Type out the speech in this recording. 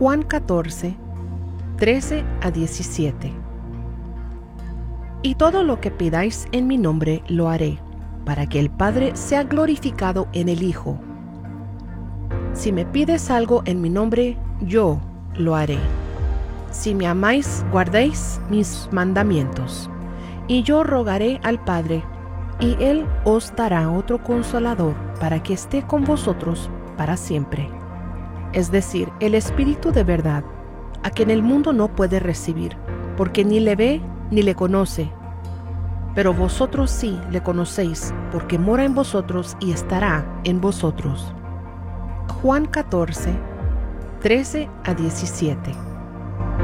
Juan 14, 13 a 17. Y todo lo que pidáis en mi nombre lo haré, para que el Padre sea glorificado en el Hijo. Si me pides algo en mi nombre, yo lo haré. Si me amáis, guardéis mis mandamientos. Y yo rogaré al Padre, y Él os dará otro Consolador, para que esté con vosotros para siempre. Es decir, el Espíritu de verdad, a quien el mundo no puede recibir, porque ni le ve ni le conoce. Pero vosotros sí le conocéis, porque mora en vosotros y estará en vosotros. Juan 14, 13 a 17.